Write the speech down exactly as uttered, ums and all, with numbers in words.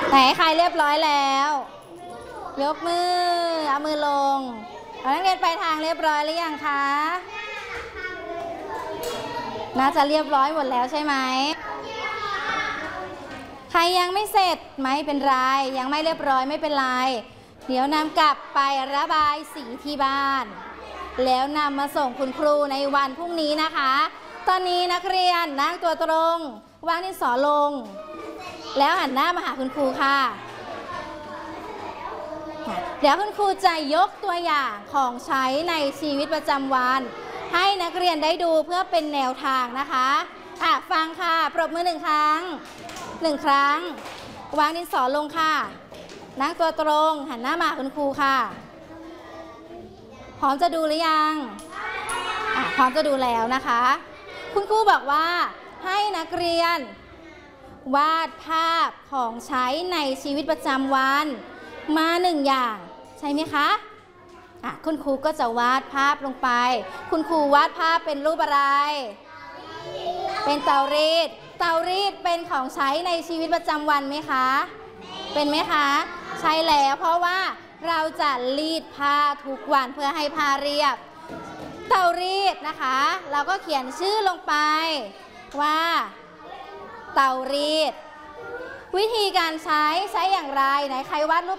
ไหนใครเรียบร้อยแล้วยกมือเอามือลงนักเรียนไปทางเรียบร้อยหรือยังคะน่าจะเรียบร้อยหมดแล้วใช่ไหมใครยังไม่เสร็จไม่เป็นไรยังไม่เรียบร้อยไม่เป็นไรเดี๋ยวนำกลับไประบายสีที่บ้านแล้วนำมาส่งคุณครูในวันพรุ่งนี้นะคะตอนนี้นักเรียนนั่งตัวตรงวางดินสอลงแล้วหันหน้ามาหาคุณครูค่ะเดี๋ยวคุณครูจะยกตัวอย่างของใช้ในชีวิตประจำวันให้นักเรียนได้ดูเพื่อเป็นแนวทางนะคะอ่ะฟังค่ะปรบมือหนึ่งครั้งหนึ่งครั้งวางดินสอลงค่ะนั่งตัวตรงหันหน้ามาคุณครูค่ะพร้อมจะดูหรือยังอ่ะพร้อมจะดูแล้วนะคะคุณครูบอกว่าให้นักเรียนวาดภาพของใช้ในชีวิตประจำวันมาหนึ่งอย่างใช่ไหมคะอ่ะคุณครูก็จะวาดภาพลงไปคุณครูวาดภาพเป็นรูปอะไรเป็นเตารีดเตารีดเป็นของใช้ในชีวิตประจำวันไหมคะเป็นไหมคะใช่แล้วเพราะว่าเราจะรีดผ้าทุกวันเพื่อให้ผ้าเรียบเตารีดนะคะเราก็เขียนชื่อลงไปว่าเตารีดวิธีการใช้ใช้อย่างไรไหนใครวาดรูป